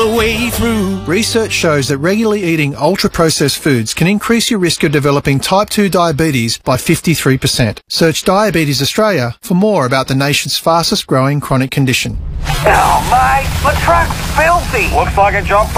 the way through. Research shows that regularly eating ultra-processed foods can increase your risk of developing type 2 diabetes by 53%. Search Diabetes Australia for more about the nation's fastest growing chronic condition. Oh, mate, the truck's filthy. Looks like a job for